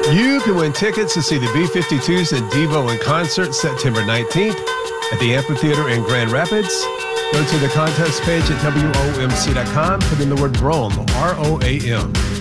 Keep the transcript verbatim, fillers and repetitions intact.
You can win tickets to see the B fifty-twos and Devo in concert September nineteenth at the Amphitheater in Grand Rapids. Go to the contest page at W O M C dot com, put in the word Rome, R O A M.